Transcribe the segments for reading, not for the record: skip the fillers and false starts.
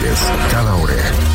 noticias cada hora.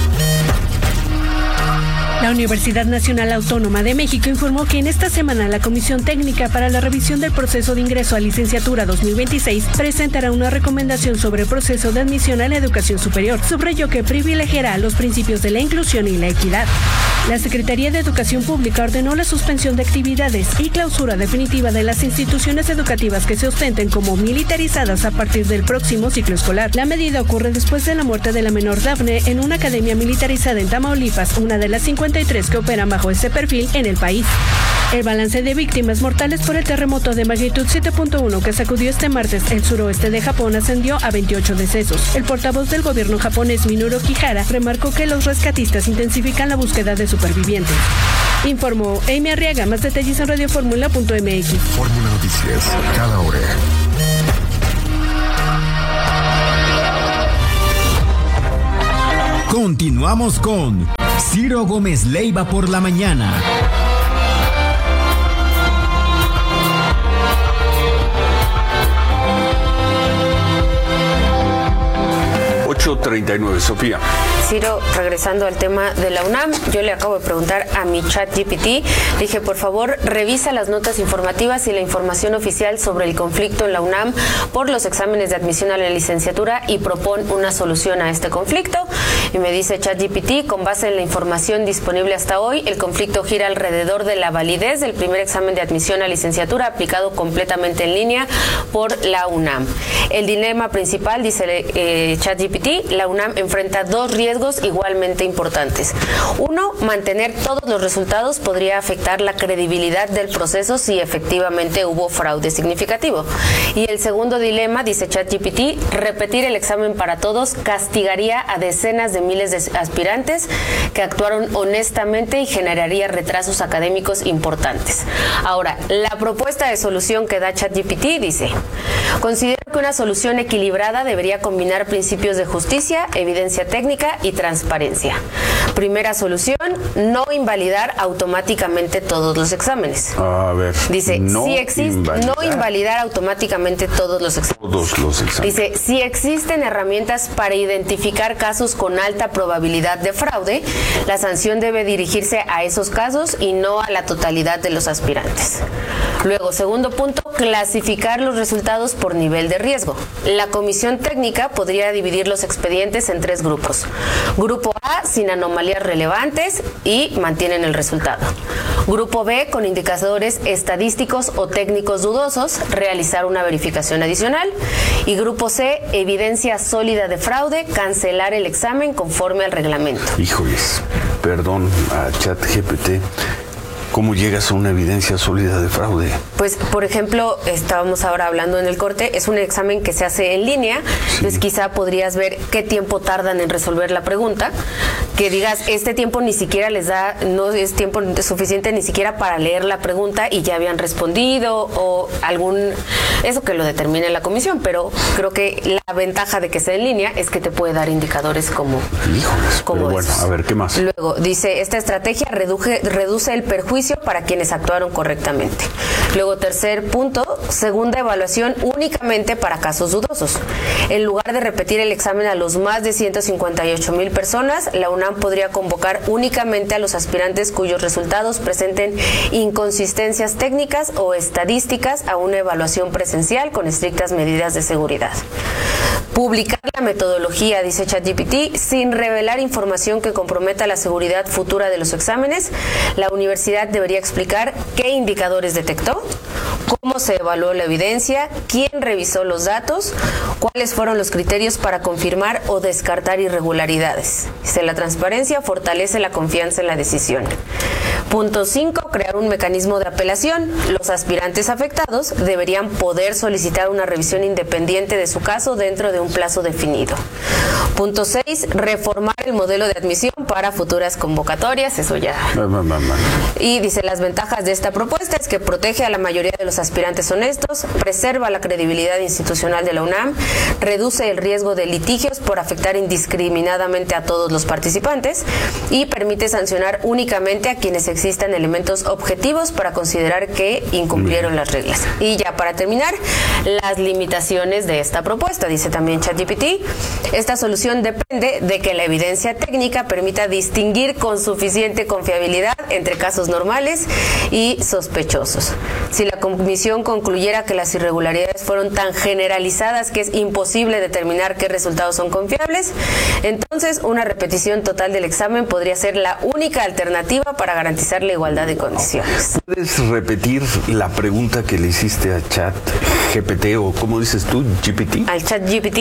La Universidad Nacional Autónoma de México informó que en esta semana la Comisión Técnica para la Revisión del Proceso de Ingreso a Licenciatura 2026 presentará una recomendación sobre el proceso de admisión a la educación superior. Subrayó que privilegiará los principios de la inclusión y la equidad. La Secretaría de Educación Pública ordenó la suspensión de actividades y clausura definitiva de las instituciones educativas que se ostenten como militarizadas a partir del próximo ciclo escolar. La medida ocurre después de la muerte de la menor Dafne en una academia militarizada en Tamaulipas, una de las 53 que operan bajo ese perfil en el país. El balance de víctimas mortales por el terremoto de magnitud 7.1 que sacudió este martes el suroeste de Japón ascendió a 28 decesos. El portavoz del gobierno japonés, Minoru Kihara, remarcó que los rescatistas intensifican la búsqueda de supervivientes. Informó Amy Arriaga. Más detalles en radioformula.mx. Fórmula Noticias, cada hora. Continuamos con Ciro Gómez Leiva por la mañana. 8:39, Sofía. Ciro, regresando al tema de la UNAM, yo le acabo de preguntar a mi ChatGPT, dije, por favor, revisa las notas informativas y la información oficial sobre el conflicto en la UNAM por los exámenes de admisión a la licenciatura y propon una solución a este conflicto. Y me dice ChatGPT, con base en la información disponible hasta hoy, el conflicto gira alrededor de la validez del primer examen de admisión a licenciatura aplicado completamente en línea por la UNAM. El dilema principal, dice ChatGPT, la UNAM enfrenta dos riesgos igualmente importantes. Uno, mantener todos los resultados podría afectar la credibilidad del proceso si efectivamente hubo fraude significativo. Y el segundo dilema, dice ChatGPT, repetir el examen para todos castigaría a decenas de miles de aspirantes que actuaron honestamente y generaría retrasos académicos importantes. Ahora, la propuesta de solución que da ChatGPT dice, considero que una solución equilibrada debería combinar principios de justicia, evidencia técnica y transparencia. Primera solución, no invalidar automáticamente todos los exámenes. A ver. Dice, no invalidar automáticamente todos los exámenes. Dice, si existen herramientas para identificar casos con alta probabilidad de fraude, la sanción debe dirigirse a esos casos y no a la totalidad de los aspirantes. Luego, segundo punto, clasificar los resultados por nivel de riesgo. La comisión técnica podría dividir los expedientes en tres grupos. Grupo A, sin anomalías relevantes y mantienen el resultado. Grupo B, con indicadores estadísticos o técnicos dudosos, realizar una verificación adicional. Y grupo C, evidencia sólida de fraude, cancelar el examen conforme al reglamento. Híjoles, perdón a ChatGPT. ¿Cómo llegas a una evidencia sólida de fraude? Pues, por ejemplo, estábamos ahora hablando en el corte, es un examen que se hace en línea, sí. Entonces quizá podrías ver qué tiempo tardan en resolver la pregunta, que digas, este tiempo ni siquiera les da, no es tiempo suficiente ni siquiera para leer la pregunta y ya habían respondido o eso que lo determine la comisión, pero creo que la ventaja de que sea en línea es que te puede dar indicadores como pero bueno, esos. A ver, ¿qué más? Luego, dice, esta estrategia reduce el perjuicio para quienes actuaron correctamente. Luego, tercer punto, segunda evaluación únicamente para casos dudosos. En lugar de repetir el examen a los más de 158,000 personas, la UNAM podría convocar únicamente a los aspirantes cuyos resultados presenten inconsistencias técnicas o estadísticas a una evaluación presencial con estrictas medidas de seguridad. Publicar la metodología, dice ChatGPT, sin revelar información que comprometa la seguridad futura de los exámenes. La universidad debería explicar qué indicadores detectó, cómo se evaluó la evidencia, quién revisó los datos, cuáles fueron los criterios para confirmar o descartar irregularidades. Dice, la transparencia fortalece la confianza en la decisión. Punto 5, crear un mecanismo de apelación. Los aspirantes afectados deberían poder solicitar una revisión independiente de su caso dentro de un plazo definido. Punto 6, reformar el modelo de admisión para futuras convocatorias. Eso ya. Y dice, las ventajas de esta propuesta es que protege a la mayoría de los aspirantes honestos, preserva la credibilidad institucional de la UNAM, reduce el riesgo de litigios por afectar indiscriminadamente a todos los participantes y permite sancionar únicamente a quienes existan elementos motivos objetivos para considerar que incumplieron las reglas. Y ya para terminar, las limitaciones de esta propuesta, dice también ChatGPT. Esta solución depende de que la evidencia técnica permita distinguir con suficiente confiabilidad entre casos normales y sospechosos. Si la comisión concluyera que las irregularidades fueron tan generalizadas que es imposible determinar qué resultados son confiables, entonces una repetición total del examen podría ser la única alternativa para garantizar la igualdad de condiciones. ¿Puedes repetir la pregunta que le hiciste a ChatGPT o cómo dices tú, GPT? Al ChatGPT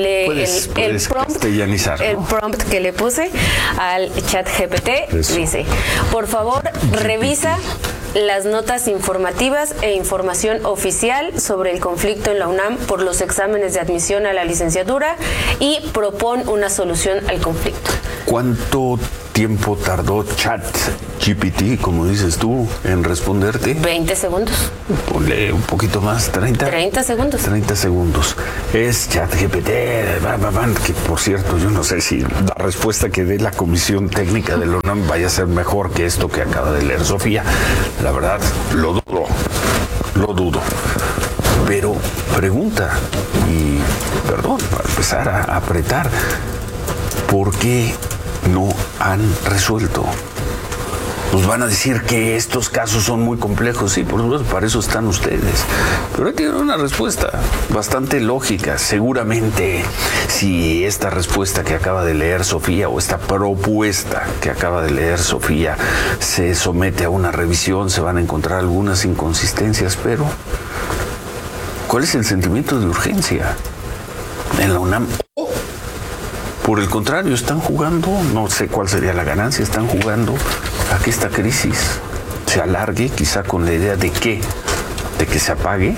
el prompt que le puse al ChatGPT dice: por favor, revisa las notas informativas e información oficial sobre el conflicto en la UNAM por los exámenes de admisión a la licenciatura y propon una solución al conflicto. ¿Cuánto tiempo tardó ChatGPT, como dices tú, en responderte? 20 segundos. Ponle un poquito más, 30. 30 segundos. 30 segundos. Es ChatGPT, que por cierto, yo no sé si la respuesta que dé la Comisión Técnica de la UNAM vaya a ser mejor que esto que acaba de leer Sofía. La verdad, lo dudo. Pero pregunta, y perdón, para empezar a apretar, ¿por qué no han resuelto? Nos van a decir que estos casos son muy complejos. Sí, por supuesto, para eso están ustedes. Pero tienen una respuesta bastante lógica. Seguramente, si esta respuesta que acaba de leer Sofía o esta propuesta que acaba de leer Sofía se somete a una revisión, se van a encontrar algunas inconsistencias. Pero, ¿cuál es el sentimiento de urgencia en la UNAM? Por el contrario, están jugando, no sé cuál sería la ganancia, están jugando a que esta crisis se alargue, quizá con la idea de que se apague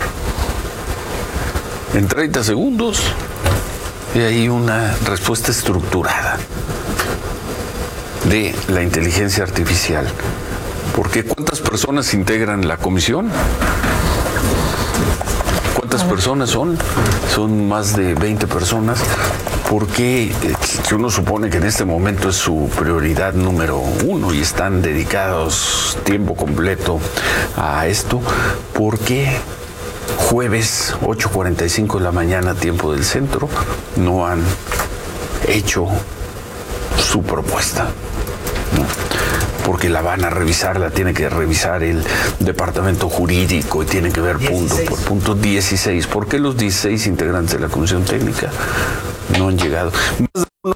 en 30 segundos y hay una respuesta estructurada de la inteligencia artificial. Porque ¿cuántas personas integran la comisión? ¿Cuántas personas son? Son más de 20 personas. Porque que uno supone que en este momento es su prioridad número 1 y están dedicados tiempo completo a esto. ¿Por qué jueves 8:45 de la mañana, tiempo del centro, no han hecho su propuesta? ¿No? Porque la van a revisar, la tiene que revisar el departamento jurídico y tiene que ver punto por punto. 16. ¿Por qué los 16 integrantes de la Comisión Técnica no han llegado? Más de uno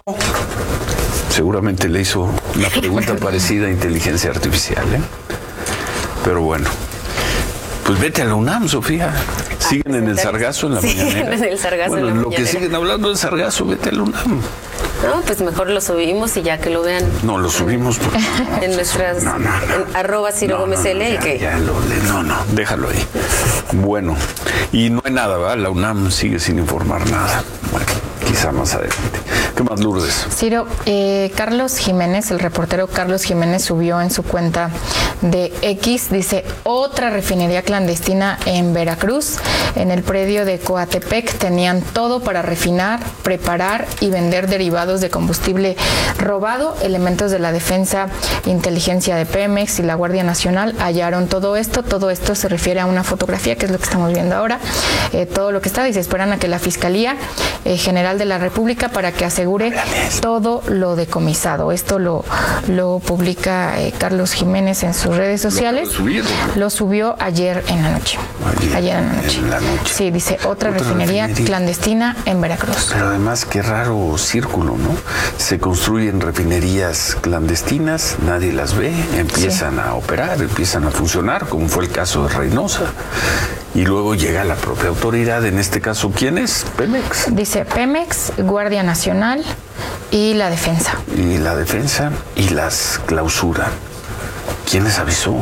seguramente le hizo la pregunta parecida a inteligencia artificial, ¿eh? Pero bueno, pues vete a la UNAM, Sofía. Siguen en el Sargazo en la mañanera. En el Sargazo bueno, en la lo mañanera. Que siguen hablando del Sargazo, vete a la UNAM. No, pues mejor lo subimos y ya que lo vean. No, lo subimos porque en nuestras no. En @CiroGomezL. No, déjalo ahí. Bueno, y no hay nada, ¿verdad? La UNAM sigue sin informar nada. Bueno, quizá más adelante. ¿Qué más, Lourdes? Ciro, Carlos Jiménez, el reportero Carlos Jiménez, subió en su cuenta de X, dice: otra refinería clandestina en Veracruz. En el predio de Coatepec tenían todo para refinar, preparar y vender derivados de combustible robado. Elementos de la Defensa e Inteligencia de Pemex y la Guardia Nacional hallaron todo esto. Todo esto se refiere a una fotografía, que es lo que estamos viendo ahora. Todo lo que está, dice, esperan a que la Fiscalía General de la República para que asegure todo lo decomisado. Esto lo publica Carlos Jiménez en sus redes sociales. Lo subió ayer en la noche. Ayer en la noche. Sí, dice otra refinería clandestina en Veracruz. Pero además, qué raro círculo, ¿no? Se construyen refinerías clandestinas, nadie las ve, empiezan a operar, empiezan a funcionar, como fue el caso de Reynosa. Y luego llega la propia autoridad, en este caso, ¿quién es? Pemex. Dice Pemex, Guardia Nacional y la Defensa. Y la Defensa y las clausuran. ¿Quién les avisó?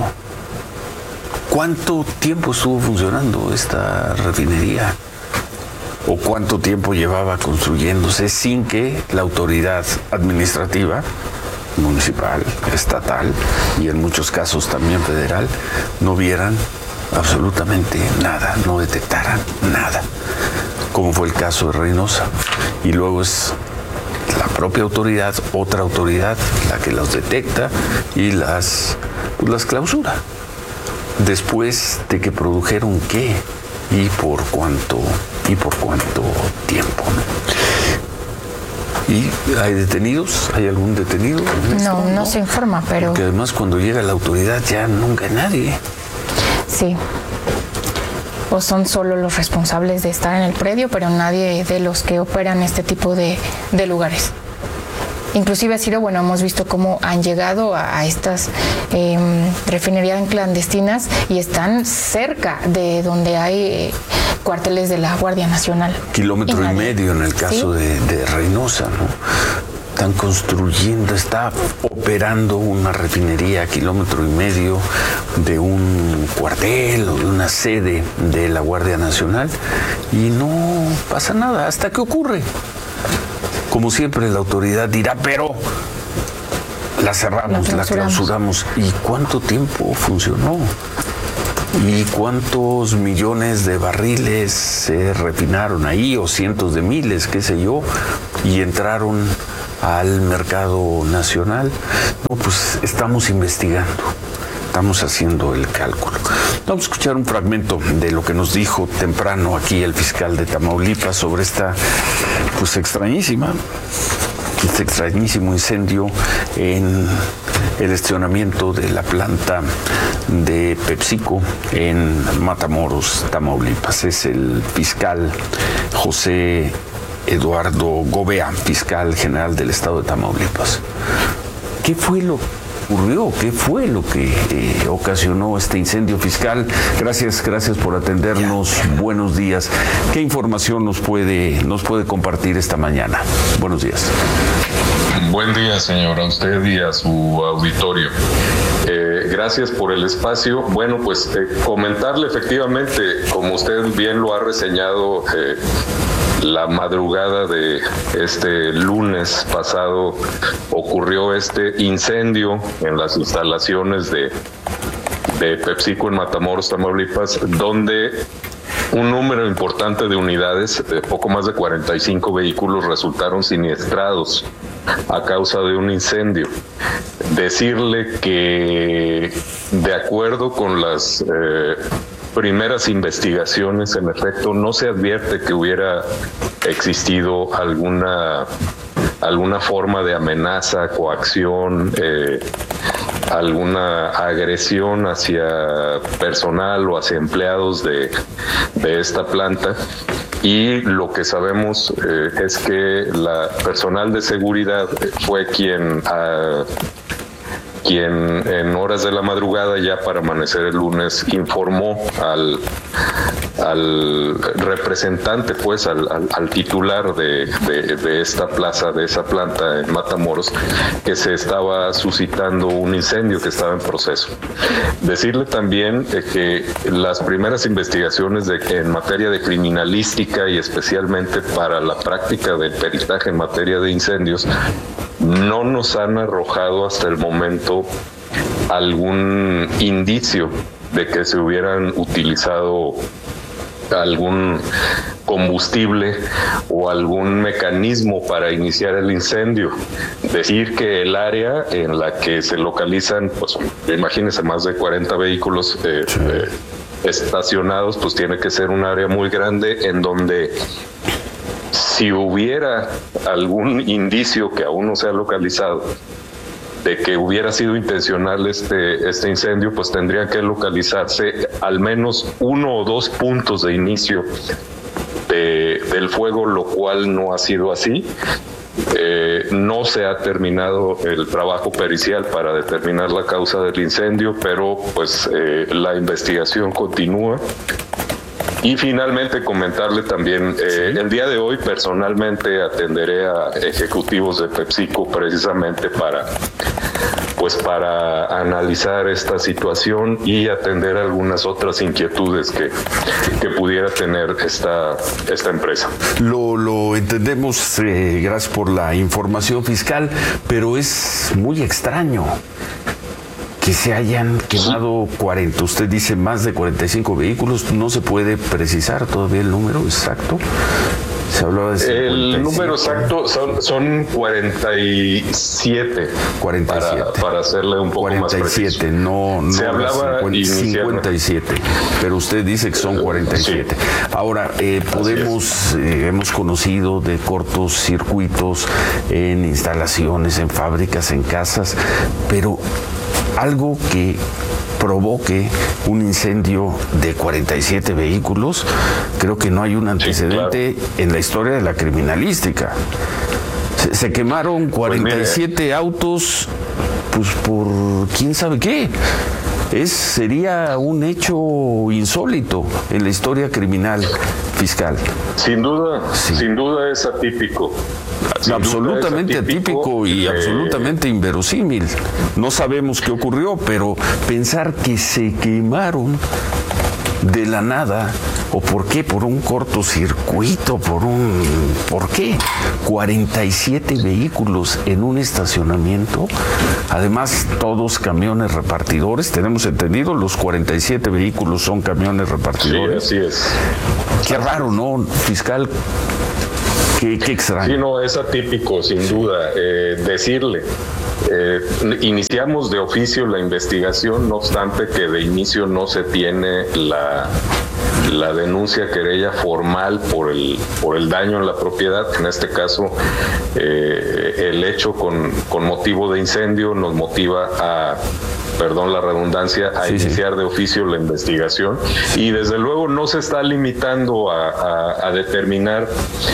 ¿Cuánto tiempo estuvo funcionando esta refinería? ¿O cuánto tiempo llevaba construyéndose sin que la autoridad administrativa, municipal, estatal y en muchos casos también federal, no vieran absolutamente nada, no detectaran nada, como fue el caso de Reynosa? Y luego es la propia autoridad, otra autoridad, la que los detecta y las pues las clausura. Después de que produjeron qué y por cuánto tiempo, ¿no? ¿Y hay detenidos? ¿Hay algún detenido? No se informa, pero... Porque además cuando llega la autoridad ya nunca hay nadie. Sí. O son solo los responsables de estar en el predio, pero nadie de los que operan este tipo de lugares. Inclusive, Ciro, bueno, hemos visto cómo han llegado a estas refinerías clandestinas y están cerca de donde hay cuarteles de la Guardia Nacional. Kilómetro y medio en el caso de Reynosa, ¿no? Están construyendo, está operando una refinería a kilómetro y medio de un cuartel o de una sede de la Guardia Nacional y no pasa nada hasta que ocurre. Como siempre la autoridad dirá, pero la cerramos, la clausuramos. ¿Y cuánto tiempo funcionó? ¿Y cuántos millones de barriles se refinaron ahí, o cientos de miles, qué sé yo, y entraron al mercado nacional? No, pues estamos investigando, estamos haciendo el cálculo. Vamos a escuchar un fragmento de lo que nos dijo temprano aquí el fiscal de Tamaulipas sobre esta, pues extrañísimo incendio en el estacionamiento de la planta de PepsiCo en Matamoros, Tamaulipas. Es el fiscal José Eduardo Gobea, fiscal general del estado de Tamaulipas. ¿Qué fue lo que ocurrió? ¿Qué fue lo que ocasionó este incendio, fiscal? Gracias por atendernos. Buenos días. ¿Qué información nos puede compartir esta mañana? Buenos días. Buen día, señor, a usted y a su auditorio. Gracias por el espacio. Bueno, pues comentarle efectivamente, como usted bien lo ha reseñado, la madrugada de este lunes pasado ocurrió este incendio en las instalaciones de PepsiCo en Matamoros, Tamaulipas, donde un número importante de unidades, poco más de 45 vehículos, resultaron siniestrados a causa de un incendio. Decirle que, de acuerdo con las primeras investigaciones, en efecto, no se advierte que hubiera existido alguna forma de amenaza, coacción, alguna agresión hacia personal o hacia empleados de esta planta. Y lo que sabemos es que la personal de seguridad fue quien en horas de la madrugada, ya para amanecer el lunes, informó al representante, pues al titular de esta plaza, de esa planta en Matamoros, que se estaba suscitando un incendio que estaba en proceso. Decirle también que las primeras investigaciones en materia de criminalística y especialmente para la práctica del peritaje en materia de incendios no nos han arrojado hasta el momento algún indicio de que se hubieran utilizado algún combustible o algún mecanismo para iniciar el incendio. Decir que el área en la que se localizan, pues imagínense, más de 40 vehículos estacionados, pues tiene que ser un área muy grande en donde, si hubiera algún indicio que aún no se ha localizado de que hubiera sido intencional este incendio, pues tendrían que localizarse al menos 1 o 2 puntos de inicio del fuego, lo cual no ha sido así. No se ha terminado el trabajo pericial para determinar la causa del incendio, pero pues la investigación continúa. Y finalmente comentarle también, el día de hoy personalmente atenderé a ejecutivos de PepsiCo precisamente para analizar esta situación y atender algunas otras inquietudes que pudiera tener esta empresa. Lo entendemos, gracias por la información, fiscal, pero es muy extraño que se hayan quemado 40, usted dice más de 45 vehículos, no se puede precisar todavía el número exacto. Se hablaba de 57. El número exacto son 47. 47. Para hacerle un poco 47, más preciso. No se hablaba 57, pero usted dice que son 47. Sí. Ahora, hemos conocido de cortocircuitos en instalaciones, en fábricas, en casas, pero algo que provoque un incendio de 47 vehículos, creo que no hay un antecedente en la historia de la criminalística. Se quemaron 47 autos, pues por quién sabe qué. Sería un hecho insólito en la historia criminal fiscal. Sin duda es atípico. Absolutamente atípico y absolutamente inverosímil. No sabemos qué ocurrió, pero pensar que se quemaron de la nada, o por qué, por un cortocircuito, ¿por qué? 47 vehículos en un estacionamiento, además todos camiones repartidores, tenemos entendido, los 47 vehículos son camiones repartidores. Sí, así es. Qué raro, ¿no, fiscal? Qué extraño. Sí, no, es atípico, sin duda, decirle. Iniciamos de oficio la investigación, no obstante que de inicio no se tiene la denuncia querella formal por el daño en la propiedad. En este caso, el hecho con motivo de incendio nos motiva a, perdón la redundancia, a iniciar de oficio la investigación, y desde luego no se está limitando a determinar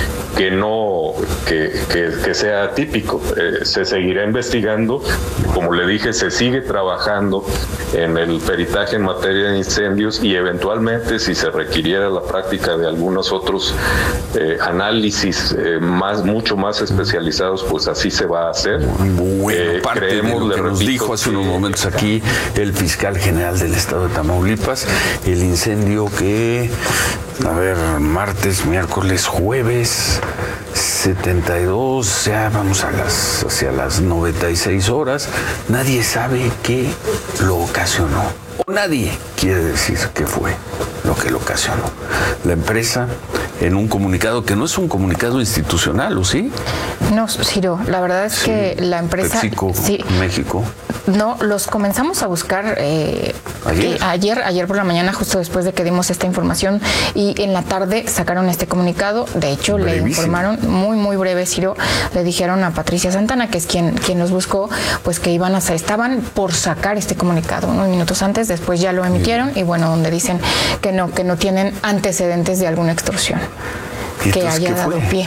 que sea atípico. Se seguirá investigando, como le dije, se sigue trabajando en el peritaje en materia de incendios, y eventualmente, si se requiriera la práctica de algunos otros análisis mucho más especializados, pues así se va a hacer. Bueno, parte de lo que nos dijo hace unos momentos aquí el fiscal general del estado de Tamaulipas, el incendio que, martes, miércoles, jueves, 72, ya vamos hacia las 96 horas, nadie sabe qué lo ocasionó, o nadie quiere decir qué fue lo que lo ocasionó. La empresa, en un comunicado que no es un comunicado institucional, ¿o sí? No, Ciro, la verdad es que la empresa... PepsiCo, México. No, los comenzamos a buscar ayer por la mañana, justo después de que dimos esta información, y en la tarde sacaron este comunicado. De hecho, brevísimo. Le informaron, muy breve, Ciro, le dijeron a Patricia Santana, que es quien los buscó, pues que estaban por sacar este comunicado unos minutos antes, después ya lo emitieron, y bueno, donde dicen que no tienen antecedentes de alguna extorsión que haya dado pie.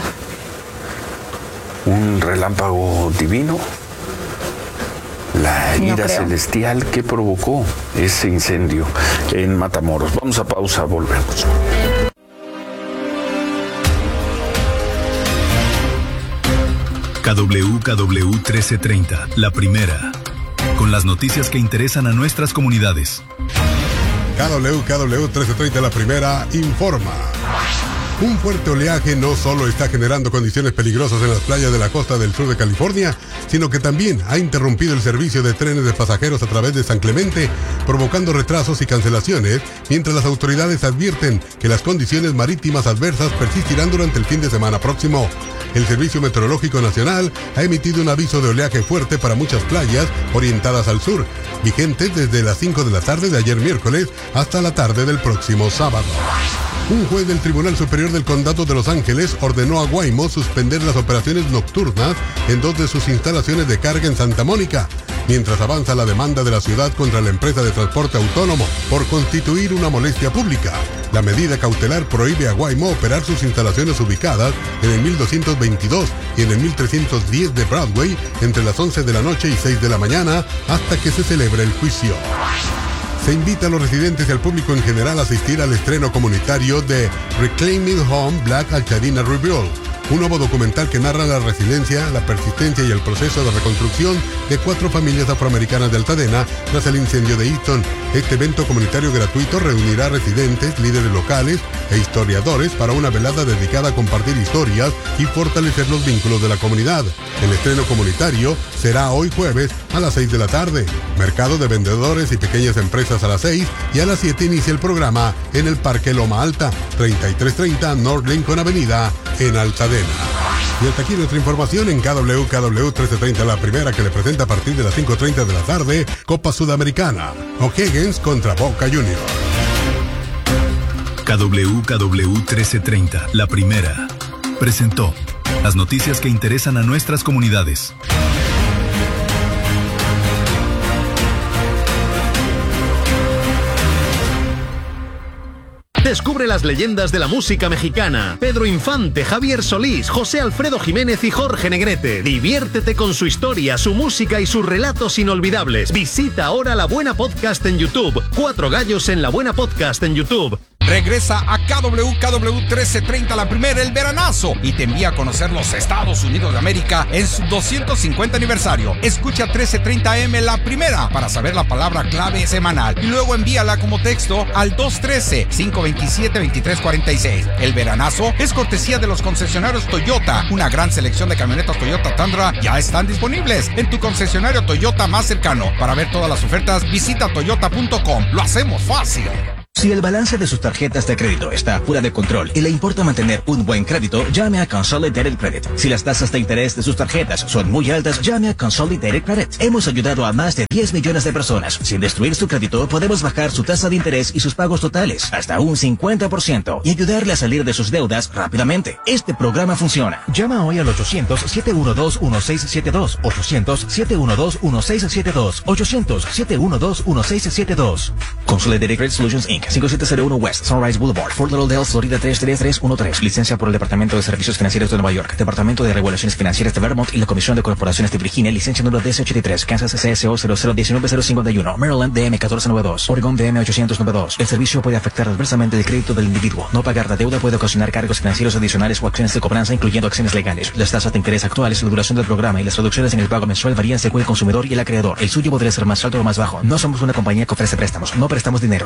¿Un relámpago divino? La ira celestial que provocó ese incendio en Matamoros. Vamos a pausa, volvemos. KWKW 1330, la primera, con las noticias que interesan a nuestras comunidades. KWKW 1330, la primera, informa. Un fuerte oleaje no solo está generando condiciones peligrosas en las playas de la costa del sur de California, sino que también ha interrumpido el servicio de trenes de pasajeros a través de San Clemente, provocando retrasos y cancelaciones, mientras las autoridades advierten que las condiciones marítimas adversas persistirán durante el fin de semana próximo. El Servicio Meteorológico Nacional ha emitido un aviso de oleaje fuerte para muchas playas orientadas al sur, vigentes desde las 5 de la tarde de ayer miércoles hasta la tarde del próximo sábado. Un juez del Tribunal Superior del Condado de Los Ángeles ordenó a Waymo suspender las operaciones nocturnas en 2 de sus instalaciones de carga en Santa Mónica, mientras avanza la demanda de la ciudad contra la empresa de transporte autónomo por constituir una molestia pública. La medida cautelar prohíbe a Waymo operar sus instalaciones ubicadas en el 1222 y en el 1310 de Broadway entre las 11 de la noche y 6 de la mañana hasta que se celebre el juicio. Se invita a los residentes y al público en general a asistir al estreno comunitario de Reclaiming Home Black Altadena Rebuild, un nuevo documental que narra la resiliencia, la persistencia y el proceso de reconstrucción de 4 familias afroamericanas de Altadena tras el incendio de Easton. Este evento comunitario gratuito reunirá residentes, líderes locales e historiadores para una velada dedicada a compartir historias y fortalecer los vínculos de la comunidad. El estreno comunitario será hoy jueves a las 6 de la tarde. Mercado de vendedores y pequeñas empresas a las 6 y a las 7 inicia el programa en el Parque Loma Alta, 3330 North Lincoln Avenida, en Altadena. Y hasta aquí nuestra información en KW 1330, la primera, que le presenta a partir de las 5:30 de la tarde, Copa Sudamericana, O'Higgins contra Boca Juniors. KW 1330, la primera, presentó las noticias que interesan a nuestras comunidades. Descubre las leyendas de la música mexicana. Pedro Infante, Javier Solís, José Alfredo Jiménez y Jorge Negrete. Diviértete con su historia, su música y sus relatos inolvidables. Visita ahora La Buena Podcast en YouTube. 4 gallos en La Buena Podcast en YouTube. Regresa a KW 1330, la primera, el veranazo, y te envía a conocer los Estados Unidos de América en su 250 aniversario. Escucha 1330M, la primera, para saber la palabra clave semanal y luego envíala como texto al 213-527-2346. El veranazo es cortesía de los concesionarios Toyota. Una gran selección de camionetas Toyota Tundra ya están disponibles en tu concesionario Toyota más cercano. Para ver todas las ofertas, visita toyota.com. Lo hacemos fácil. Si el balance de sus tarjetas de crédito está fuera de control y le importa mantener un buen crédito, llame a Consolidated Credit. Si las tasas de interés de sus tarjetas son muy altas, llame a Consolidated Credit. Hemos ayudado a más de 10 millones de personas. Sin destruir su crédito, podemos bajar su tasa de interés y sus pagos totales hasta un 50% y ayudarle a salir de sus deudas rápidamente. Este programa funciona. Llama hoy al 800-712-1672. 800-712-1672. 800-712-1672. Consolidated Credit Solutions Inc. 5701 West Sunrise Boulevard, Fort Lauderdale, Florida 33313. Licencia por el Departamento de Servicios Financieros de Nueva York, Departamento de Regulaciones Financieras de Vermont y la Comisión de Corporaciones de Virginia. Licencia número DC83, Kansas CSO 0019051, Maryland DM 1492, Oregon DM 892. El servicio puede afectar adversamente el crédito del individuo. No pagar la deuda puede ocasionar cargos financieros adicionales o acciones de cobranza, incluyendo acciones legales. Las tasas de interés actuales, la duración del programa y las reducciones en el pago mensual varían según el consumidor y el acreedor. El suyo podría ser más alto o más bajo. No somos una compañía que ofrece préstamos. No prestamos dinero.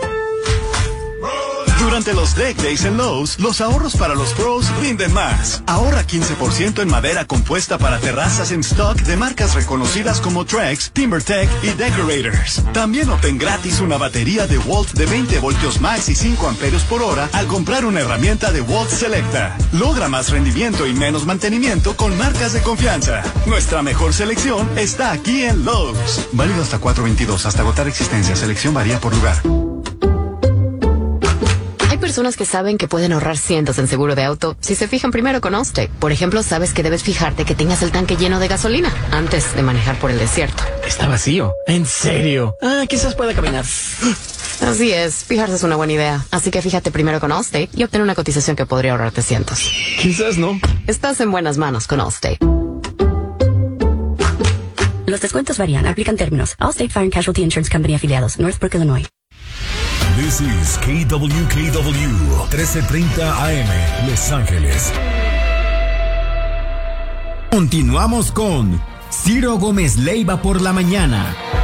Durante los Deck Days en Lowe's, los ahorros para los pros rinden más. Ahorra 15% en madera compuesta para terrazas en stock de marcas reconocidas como Trex, TimberTech y Decorators. También obtén gratis una batería de Walt de 20 voltios max y 5 amperios por hora al comprar una herramienta de Walt Selecta. Logra más rendimiento y menos mantenimiento con marcas de confianza. Nuestra mejor selección está aquí en Lowe's. Válido hasta 4/22, hasta agotar existencia. Selección varía por lugar. Hay personas que saben que pueden ahorrar cientos en seguro de auto si se fijan primero con Allstate. Por ejemplo, sabes que debes fijarte que tengas el tanque lleno de gasolina antes de manejar por el desierto. Está vacío. ¿En serio? Quizás pueda caminar. Así es, fijarse es una buena idea. Así que fíjate primero con Allstate y obtén una cotización que podría ahorrarte cientos. Quizás no. Estás en buenas manos con Allstate. Los descuentos varían, aplican términos. Allstate Fire and Casualty Insurance Company afiliados, Northbrook, Illinois. This is KWKW 1330 AM, Los Ángeles. Continuamos con Ciro Gómez Leiva por la mañana.